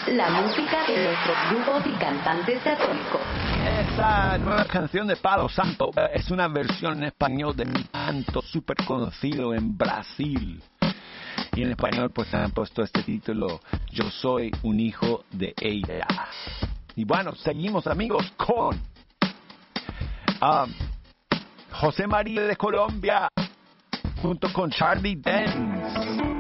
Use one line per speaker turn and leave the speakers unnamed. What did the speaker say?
La música de nuestros grupos y cantantes católicos.
Esa nueva canción de Palo Santo es una versión en español de un canto súper conocido en Brasil. Y en español pues han puesto este título, Yo soy un hijo de ella. Y bueno, seguimos amigos con José María de Colombia junto con Charlie Dance.